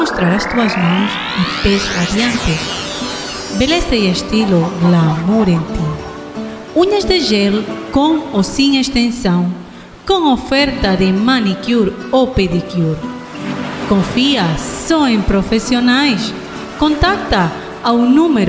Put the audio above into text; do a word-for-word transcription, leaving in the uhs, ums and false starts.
Mostrar as tuas mãos e pés radiantes. Beleza e estilo glamour em ti. Unhas de gel com ou sem extensão, com oferta de manicure ou pedicure. Confia só em profissionais. Contacta ao número